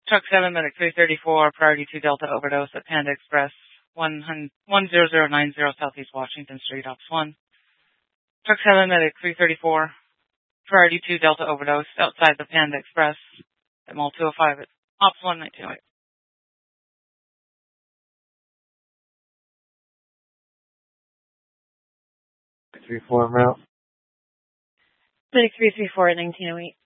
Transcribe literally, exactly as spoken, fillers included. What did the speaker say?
Truck seven, Medic three thirty-four, Priority two Delta overdose at Panda Express, one zero zero nine zero Southeast Washington Street, Ops one. Truck seven, Medic three thirty-four, Priority two Delta overdose outside the Panda Express at Mall two oh five at Ops one nineteen oh eight. three four route. Medic three three four at nineteen oh eight.